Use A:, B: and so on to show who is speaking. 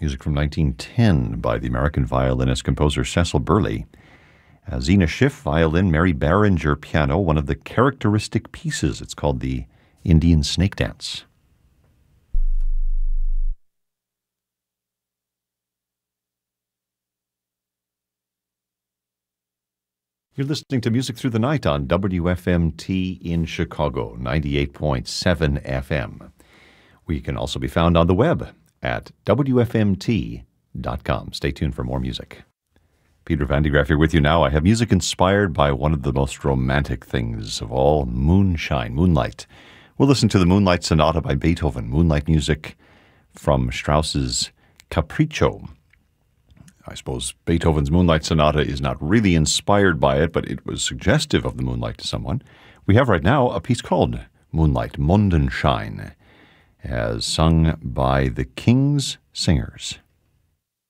A: Music from 1910 by the American violinist-composer Cecil Burley. Zena Schiff, violin, Mary Barringer, piano, one of the characteristic pieces. It's called the Indian Snake Dance. You're listening to Music Through the Night on WFMT in Chicago, 98.7 FM. We can also be found on the web at WFMT.com. Stay tuned for more music. Peter Van de Graaff here with you now. I have music inspired by one of the most romantic things of all, moonlight. We'll listen to the Moonlight Sonata by Beethoven, moonlight music from Strauss's Capriccio. I suppose Beethoven's Moonlight Sonata is not really inspired by it, but it was suggestive of the moonlight to someone. We have right now a piece called Moonlight, Mondenschein, as sung by the King's Singers.